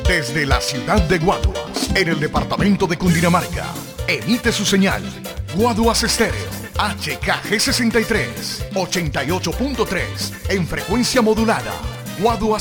Desde la ciudad de Guaduas, en el departamento de Cundinamarca, emite su señal Guaduas Estéreo HKG 63 88.3 en frecuencia modulada. Guaduas